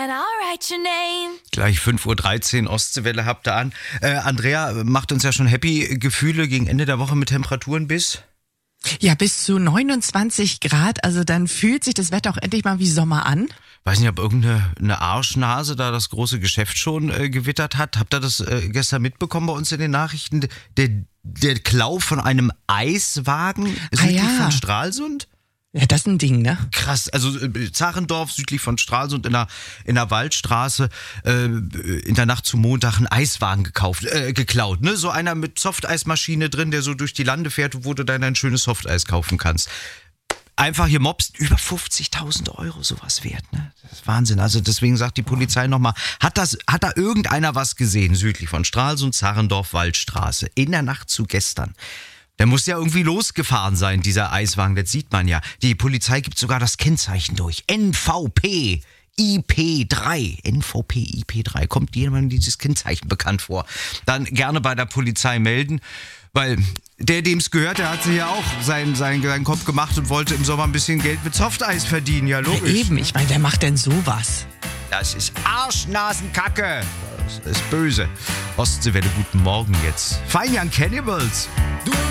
and I'll write your name. Gleich 5.13 Uhr, Ostseewelle habt ihr an. Andrea macht uns ja schon happy Gefühle gegen Ende der Woche mit Temperaturen bis? Ja, bis zu 29 Grad. Also dann fühlt sich das Wetter auch endlich mal wie Sommer an. Weiß nicht, ob irgendeine Arschnase da das große Geschäft schon gewittert hat. Habt ihr das gestern mitbekommen bei uns in den Nachrichten? Der Klau von einem Eiswagen südlich von Stralsund? Ja, das ist ein Ding, ne? Krass, also Zarendorf, südlich von Stralsund in der Waldstraße, in der Nacht zum Montag einen Eiswagen geklaut, ne? So einer mit Softeismaschine drin, der so durch die Lande fährt, wo du dann ein schönes Softeis kaufen kannst. Einfach hier mobst, über 50.000 Euro sowas wert, ne? Das ist Wahnsinn. Also deswegen sagt die Polizei nochmal, hat da irgendeiner was gesehen, südlich von Stralsund, Zarendorf, Waldstraße, in der Nacht zu gestern? Der muss ja irgendwie losgefahren sein, dieser Eiswagen, das sieht man ja. Die Polizei gibt sogar das Kennzeichen durch. NVP IP3. NVP IP3. Kommt jemandem dieses Kennzeichen bekannt vor? Dann gerne bei der Polizei melden, weil dem es gehört, der hat sich ja auch seinen Kopf gemacht und wollte im Sommer ein bisschen Geld mit Softeis verdienen. Ja, logisch. Ja, eben, ich meine, wer macht denn sowas? Das ist Arschnasenkacke. Das ist böse. Ostseewelle, guten Morgen jetzt. Fine Young Cannibals.